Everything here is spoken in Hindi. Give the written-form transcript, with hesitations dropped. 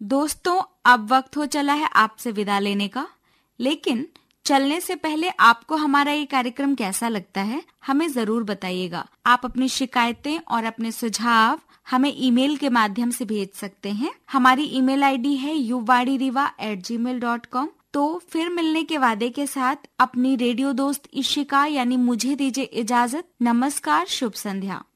दोस्तों, अब वक्त हो चला है आपसे विदा लेने का, लेकिन चलने से पहले आपको हमारा ये कार्यक्रम कैसा लगता है हमें जरूर बताइएगा। आप अपनी शिकायतें और अपने सुझाव हमें ईमेल के माध्यम से भेज सकते हैं। हमारी ईमेल आईडी है yuvaadiriva@gmail.com। तो फिर मिलने के वादे के साथ अपनी रेडियो दोस्त इशिका यानी मुझे दीजिए इजाजत। नमस्कार, शुभ संध्या।